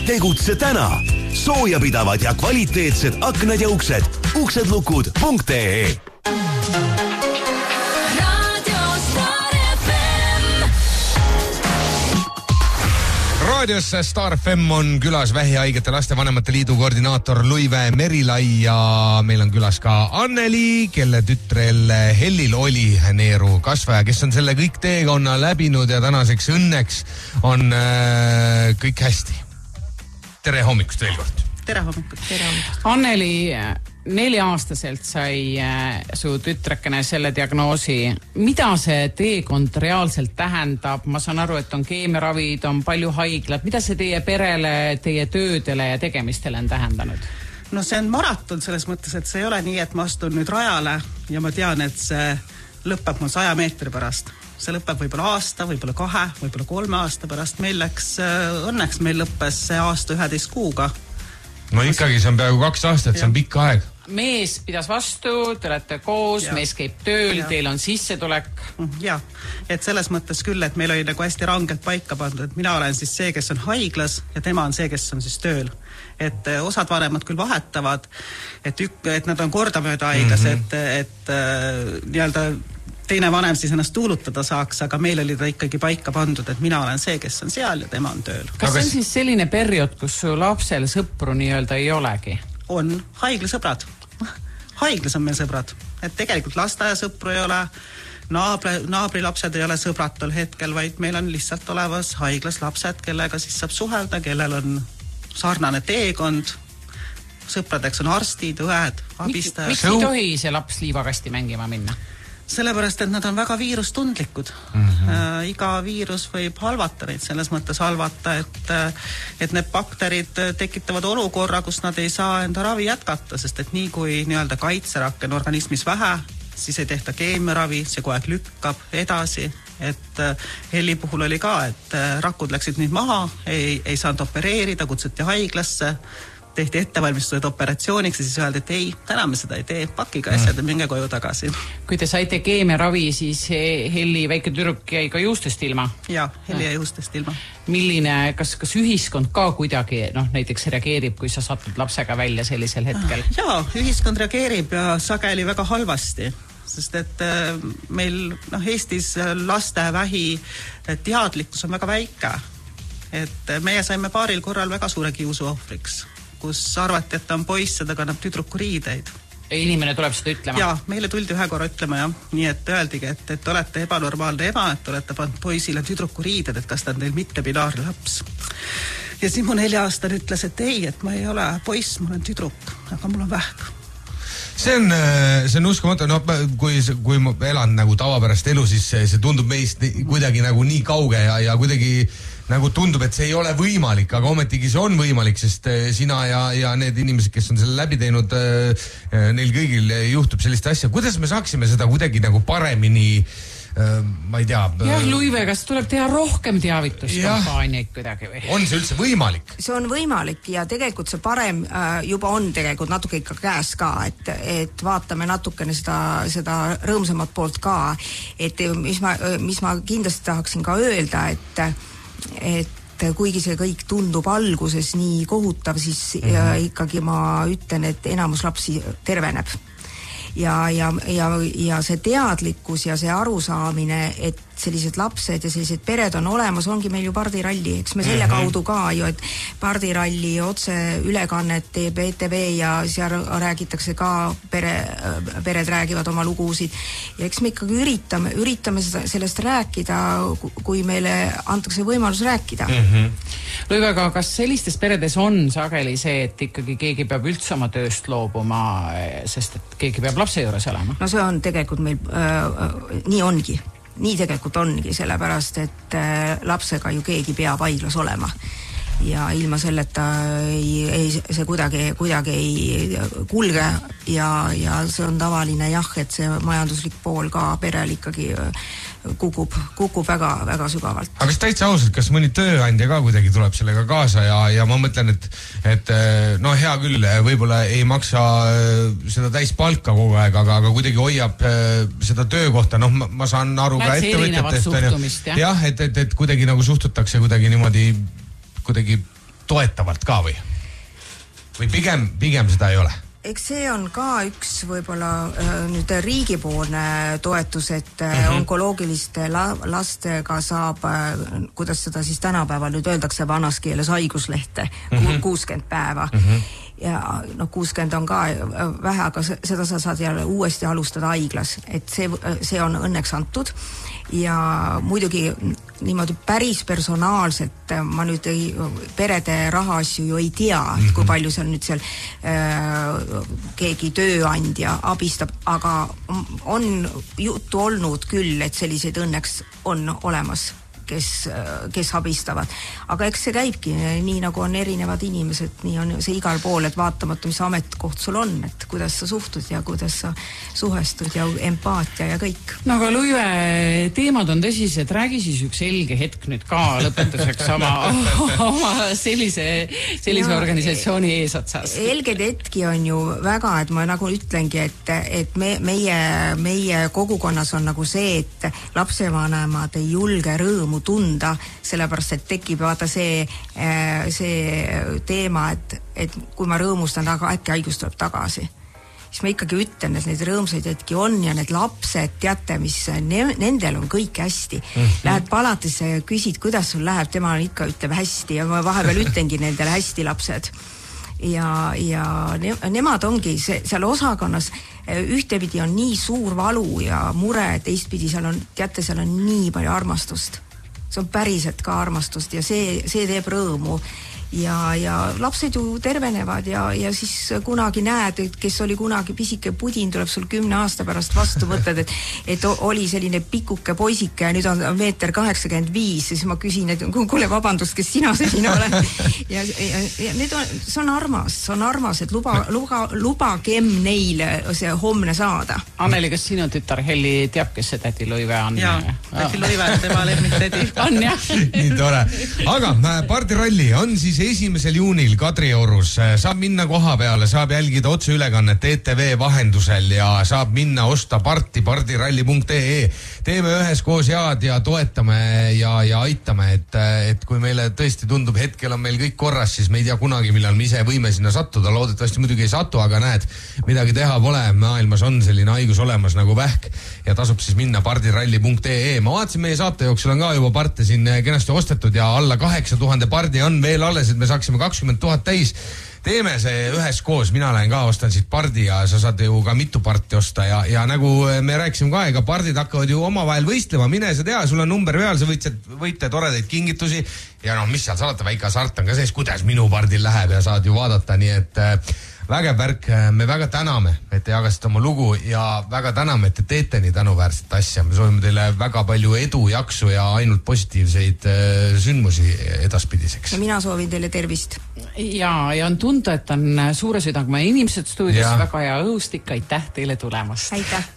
Tegutse täna. Soojapidavad ja kvaliteetsed aknad ja uksed. uksedlukud.ee Raadios Star FM on külas Vähihaigete Lastevanemate Liidu koordinaator Luive Merilai ja meil on külas ka Anneli, kelle tütrel Hellil oli neeru kasvaja, kes on selle kõik teekonna läbinud ja tänaseks õnneks on kõik hästi. Tere hommikust veel kord. Tere hommikust. Anneli, 4-aastaselt sai su tütrekene selle diagnoosi. Mida see teekond reaalselt tähendab? Ma saan aru, et on keemiaravid, on palju haiglad. Mida see teie perele, teie töödele ja tegemistele on tähendanud? No see on maraton selles mõttes, et see ei ole nii, et ma astun nüüd rajale ja ma tean, et see lõpeb mul 100 meetri pärast. See lõpeb võib-olla aasta, võib-olla 2, võib-olla 3 aasta pärast. Õnneks meil lõppes see aasta 11 kuuga. No ikkagi, see on peaaegu 2 aastat, see on pikk aeg. Mees pidas vastu, te olete koos, mees käib tööl, teil on sissetulek. Ja, et selles mõttes küll, et meil oli nagu hästi rangelt paika pandud, et mina olen siis see, kes on haiglas ja tema on see, kes on siis tööl. Et osad vanemad küll vahetavad, et nad on kordamööda haiglas, et nii-öelda teine vanem siis ennast tuulutada saaks, aga meil oli ta ikkagi paika pandud, et mina olen see, kes on seal ja tema on tööl. Kas see on siis selline periood, kus su lapsel sõpru nii-öelda ei olegi? On haiglasõbrad. Haiglas on meil sõbrad. Et tegelikult lasteaiasõpru ei ole, naabri lapsed ei ole sõbrad tol hetkel, vaid meil on lihtsalt olevas haiglas lapsed, kellega siis saab suhelda, kellel on sarnane teekond. Sõpradeks on arstid, õed, abistajad. Miks ei tohi see laps liivakasti mängima minna? Sellepärast, et nad on väga viirustundlikud. Iga viirus võib halvata neid, selles mõttes halvata, et need bakterid tekitavad olukorra, kus nad ei saa enda ravi jätkata, sest et nii kui nii-öelda kaitserakke on organismis vähe, siis ei tehta keemiaravi, see kogu aeg lükkab edasi, et Helli puhul oli ka, et rakud läksid nüüd maha, ei saanud opereerida, kutsuti haiglasse, tehti ettevalmistused operatsiooniks ja siis öeldi, et ei, täna me seda ei tee, pakiga asjad ja minge koju tagasi. Kui te saite keemiaravi, siis Helli väike tüdruk jäi ka juustest ilma? Jaa, Helli jäi juustest ilma. Milline, kas ühiskond ka kuidagi näiteks reageerib, kui sa satud lapsega välja sellisel hetkel? Jaa, ühiskond reageerib ja sageli väga halvasti, sest et meil Eestis laste vähi teadlikkus on väga väike. Et meie saime paaril korral väga suure kiusu ohvriks, kus arvati, et ta on poiss, seda kannab tüdruku riideid. Inimene tuleb seda ütlema? Jaa, meile tuldi ühe korra ütlema, jah. Nii et öeldigi, et olete ebanormaalne ema, et olete pannud poisile tüdruku riided, et kas ta on teil mittepilaarne laps. Ja siis mu 4-aastane ütles, et ei, et ma ei ole poiss, mul on tüdruk, aga mul on vähk. See on uskumatu, kui ma elan nagu tavapärast elu, siis see tundub meist kuidagi nagu nii kauge ja kuidagi nagu tundub, et see ei ole võimalik, aga ometigi see on võimalik, sest sina ja need inimesed, kes on selle läbi teinud, neil kõigil juhtub sellist asja. Kuidas me saaksime seda kuidagi nagu paremini, ma ei tea... Jah, Luive, kas tuleb teha rohkem teavituskampaaniaid kuidagi või? On see üldse võimalik? See on võimalik ja tegelikult see parem juba on tegelikult natuke ikka käes ka, et vaatame natukene seda rõõmsamat poolt ka, et mis ma kindlasti tahaksin ka öelda, et kuigi see kõik tundub alguses nii kohutav, siis ikkagi ma ütlen, et enamus lapsi terveneb. Ja see teadlikkus ja see arusaamine, et sellised lapsed ja sellised pered on olemas, ongi meil ju pardiralli, eks me selle kaudu ka ju, et pardiralli otse ülekannet teeb ETV ja seal räägitakse ka, pered räägivad oma lugusid ja eks me ikkagi üritame sellest rääkida, kui meile antakse võimalus rääkida. Luive, aga kas sellistes peredes on sageli see, et ikkagi keegi peab üldse oma tööst loobuma, sest et keegi peab lapse juures olema? No see on tegelikult meil, nii tegelikult ongi, sellepärast, et lapsega ju keegi peab haiglas olema. Ja ilma selleta see kuidagi ei kulge ja see on tavaline et see majanduslik pool ka perel ikkagi kukub väga, väga sügavalt. Aga kas täitsa ausalt, kas mõni tööandja ka kuidagi tuleb sellega kaasa ja ma mõtlen, et hea küll, võib-olla ei maksa seda täispalka kogu aeg, aga kuidagi hoiab seda töökohta, ma saan aru ka ettevõtjatest. Jah, et kuidagi nagu suhtutakse kuidagi niimoodi kuidagi toetavalt ka või pigem seda ei ole? Eks see on ka üks võib-olla nüüd riigipoolne toetus, et onkoloogiliste lastega saab, kuidas seda siis tänapäeval nüüd öeldakse vanas keeles, haiguslehte 60 päeva. Ja 60 on ka vähe, aga seda sa saad jälle uuesti alustada haiglas, et see on õnneks antud. Ja muidugi niimoodi päris personaalselt ma nüüd perede rahaasju ju ei tea, kui palju seal nüüd seal keegi tööandja abistab, aga on juttu olnud küll, et selliseid õnneks on olemas, kes abistavad. Aga eks see käibki nii, nagu on erinevad inimesed, nii on see igal pool, et vaatamata, mis ametkoht sul on, et kuidas sa suhtud ja kuidas sa suhestud ja empaatia ja kõik. No aga Luive, teemad on tõsised, räägi siis üks helge hetk nüüd ka lõpetuseks oma sellise organisatsiooni eesotsas. Helged hetki on ju väga, et ma nagu ütlengi, et meie kogukonnas on nagu see, et lapsevanemad ei julge rõõmu tunda, sellepärast, et tekib vaata see teema, et kui ma rõõmustan, aga äkki haigus tuleb tagasi. Siis ma ikkagi ütlen, et neid rõõmsaid hetki on ja need lapsed, teate, mis nendel on kõik hästi. Lähed palatisse ja küsid, kuidas sul läheb, tema ikka ütleb hästi ja ma vahepeal ütlengi nendele hästi lapsed. Ja nemad ongi seal osakonnas ühtepidi on nii suur valu ja mure, teistpidi seal on nii palju armastust. See on päriselt ka armastust ja see teeb rõõmu ja lapsed ju tervenevad ja siis kunagi näed, et kes oli kunagi pisike pudin, tuleb sul 10 aasta pärast vastu, mõtled, et oli selline pikuke poisike ja nüüd on 1,85 m, siis ma küsin, et kuule, vabandust, kes sina selline oled? Ja need see on armas, et lubagem neile see homne saada. Anneli, kas sinu tütar Helli teab, kes see tädi Luive on? Jaa, tädi Luive, tema lemmiktädi. On jah? Nii tore. Aga pardiralli on siis 1. juunil Kadriorus, saab minna koha peale, saab jälgida otseülekannet ETV vahendusel ja saab minna osta pardiralli.ee. Teeme üheskoos head ja toetame ja aitame, et kui meile tõesti tundub, hetkel on meil kõik korras, siis me ei tea kunagi, millal me ise võime sinna sattuda, loodetavasti muidugi ei satu, aga näed, midagi teha pole, maailmas on selline haigus olemas nagu vähk ja tasub siis minna pardiralli.ee. Ma vaatasin, meie saate jooksul on ka juba parte siin kenasti ostetud ja alla 8000 pardi on veel alles, et me saaksime 20 000 täis. Teeme see üheskoos, mina lähen ka, ostan siit pardi ja sa saad ju ka mitu parti osta ja nagu me rääkisime ka, ega pardid hakkavad ju omavahel võistlema, mine sa tea, sul on number peal, sa võite toredaid kingitusi ja mis seal salata, väike hasart on ka sees, kuidas minu pardil läheb ja saad ju vaadata, nii et vägev värk, me väga täname, et te jagasite oma lugu ja väga täname, et te teete nii tänuväärset asja. Me soovime teile väga palju edu, jaksu ja ainult positiivseid sündmusi edaspidiseks. Ja mina soovin teile tervist. Ja on tunda, et on suure südangma inimesed stuudios, väga hea õhustik, aitäh teile tulemast. Aitäh.